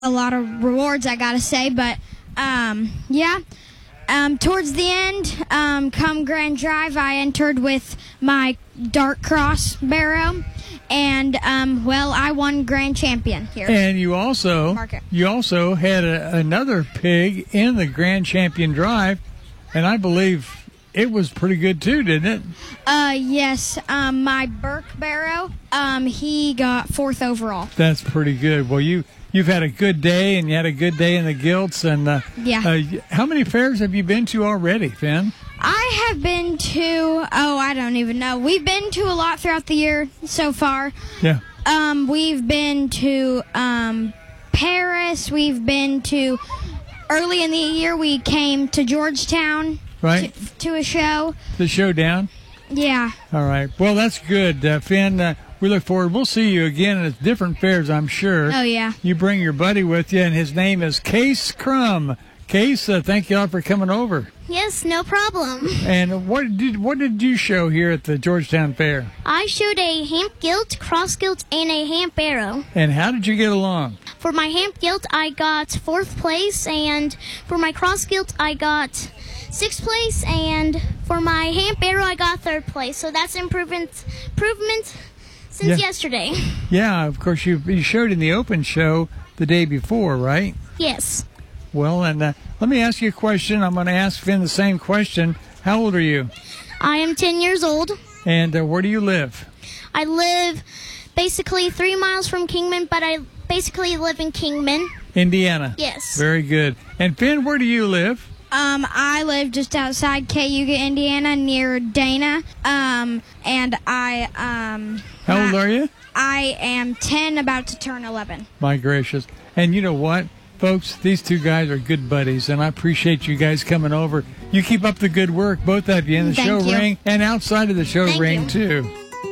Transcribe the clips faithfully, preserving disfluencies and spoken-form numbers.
a lot of rewards, I gotta say, but um, yeah. Um, towards the end, um, come Grand Drive, I entered with my Dark Cross barrow, and um, well, I won Grand Champion here. And you also Market. you also had a, another pig in the Grand Champion Drive, and I believe it was pretty good too, didn't it? Uh, yes. Um, my Burke barrow, um, he got fourth overall. That's pretty good. Well, you. You've had a good day, and you had a good day in the Gilts. And uh, Yeah. uh, how many fairs have you been to already, Finn? I have been to, oh, I don't even know. We've been to a lot throughout the year so far. Yeah. Um, we've been to um, Paris. We've been to, early in the year, we came to Georgetown Right. to, to a show. The showdown? Yeah. All right. Well, that's good. Uh, Finn, uh, we look forward. We'll see you again at different fairs, I'm sure. Oh, yeah. You bring your buddy with you, and his name is Case Crum. Case, uh, thank you all for coming over. Yes, no problem. And what did what did you show here at the Georgetown Fair? I showed a hamp gilt, cross gilt, and a hamp barrow. And how did you get along? For my hamp gilt, I got fourth place, and for my cross gilt, I got sixth place, and for my hamp barrow, I got third place. So that's improvement, improvement since Yeah. yesterday. Yeah, of course, you, you showed in the open show the day before, right? Yes. Well, and uh, let me ask you a question. I'm going to ask Finn the same question. How old are you? I am ten years old. And uh, where do you live? I live basically three miles from Kingman, but I basically live in Kingman. Indiana. Yes. Very good. And Finn, where do you live? Um, I live just outside Cayuga, Indiana, near Dana. Um, and I, um... How old are you? I am ten, about to turn eleven. My gracious. And you know what, folks? These two guys are good buddies, and I appreciate you guys coming over. You keep up the good work, both of you, in the Thank show you. ring and outside of the show Thank ring, you. too.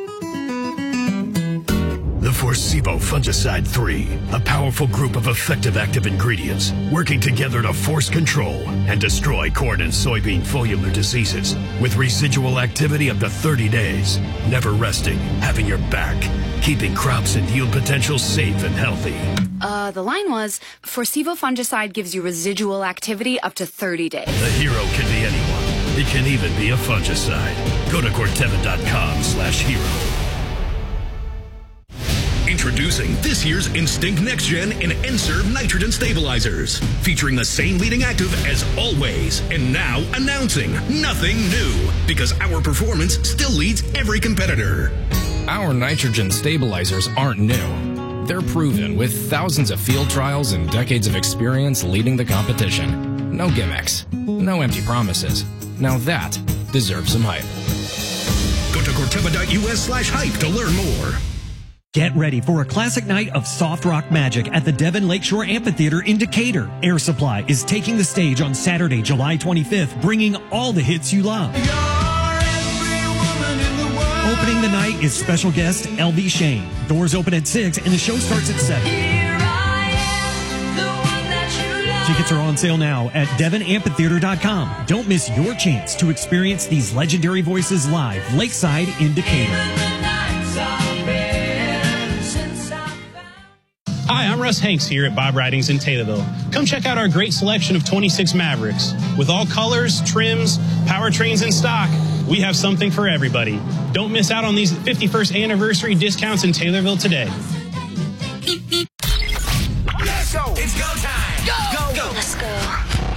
The Forcevo Fungicide three, a powerful group of effective active ingredients working together to force control and destroy corn and soybean foliar diseases with residual activity up to thirty days, never resting, having your back, keeping crops and yield potential safe and healthy. Uh, the line was, Forcevo fungicide gives you residual activity up to thirty days. The hero can be anyone. It can even be a fungicide. Go to Corteva.com slash hero. Introducing this year's Instinct Next Gen and N-Serve nitrogen stabilizers, featuring the same leading active as always, and now announcing nothing new, because our performance still leads every competitor. Our nitrogen stabilizers aren't new. They're proven with thousands of field trials and decades of experience leading the competition. No gimmicks, no empty promises. Now that deserves some hype. Go to Corteva.us slash hype to learn more. Get ready for a classic night of soft rock magic at the Devon Lakeshore Amphitheater in Decatur. Air Supply is taking the stage on Saturday, July twenty-fifth, bringing all the hits you love. Opening the night is special guest L V Shane. Doors open at six and the show starts at seven. Tickets are on sale now at devon amphitheater dot com. Don't miss your chance to experience these legendary voices live lakeside in Decatur. Hi, I'm Russ Hanks here at Bob Ridings in Taylorville. Come check out our great selection of twenty-six Mavericks. With all colors, trims, powertrains in stock, we have something for everybody. Don't miss out on these fifty-first anniversary discounts in Taylorville today. Let's go! It's go time!